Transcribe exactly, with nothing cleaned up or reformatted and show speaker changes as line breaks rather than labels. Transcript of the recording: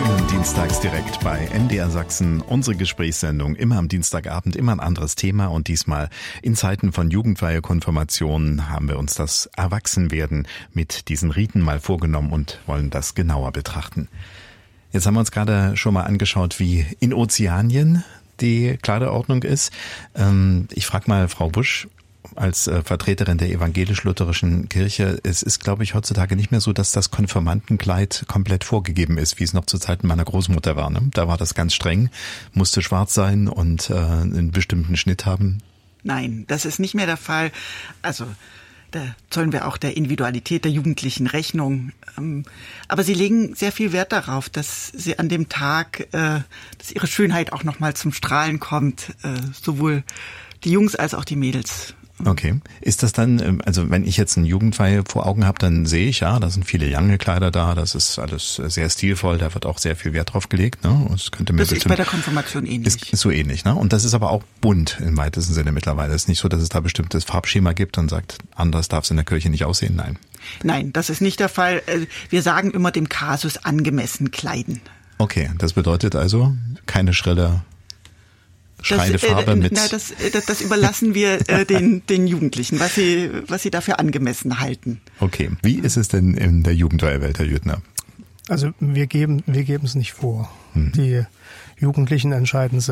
Ihnen dienstags direkt bei M D R Sachsen. Unsere Gesprächssendung immer am Dienstagabend, immer ein anderes Thema. Und diesmal in Zeiten von Jugendweihe, Konfirmation haben wir uns das Erwachsenwerden mit diesen Riten mal vorgenommen und wollen das genauer betrachten. Jetzt haben wir uns gerade schon mal angeschaut, wie in Ozeanien die Kleiderordnung ist. Ich frage mal Frau Busch, als äh, Vertreterin der evangelisch-lutherischen Kirche, es ist, glaube ich, heutzutage nicht mehr so, dass das Konfirmandenkleid komplett vorgegeben ist, wie es noch zu Zeiten meiner Großmutter war. Ne? Da war das ganz streng, musste schwarz sein und äh, einen bestimmten Schnitt haben.
Nein, das ist nicht mehr der Fall. Also da zollen wir auch der Individualität der Jugendlichen Rechnung. Aber sie legen sehr viel Wert darauf, dass sie an dem Tag, äh, dass ihre Schönheit auch nochmal zum Strahlen kommt, äh, sowohl die Jungs als auch die Mädels.
Okay. Ist das dann, also wenn ich jetzt eine Jugendweihe vor Augen habe, dann sehe ich, ja, da sind viele lange Kleider da, das ist alles sehr stilvoll, da wird auch sehr viel Wert drauf gelegt. Ne? Das könnte mir
das
bestimmt,
ist bei der Konfirmation ähnlich.
Ist, ist so ähnlich, ne? Und das ist aber auch bunt im weitesten Sinne mittlerweile. Es ist nicht so, dass es da bestimmtes Farbschema gibt und sagt, anders darf es in der Kirche nicht aussehen, nein.
Nein, das ist nicht der Fall. Wir sagen immer dem Kasus angemessen kleiden.
Okay, das bedeutet also keine schrille Schreidefarbe
das, äh,
mit.
Na, das, das, das überlassen wir äh, den, den Jugendlichen, was sie, was sie dafür angemessen halten.
Okay. Wie ist es denn in der Jugendweihe-Welt, Herr Jüttner?
Also wir geben, wir geben es nicht vor. Hm. Die Jugendlichen entscheiden selbst.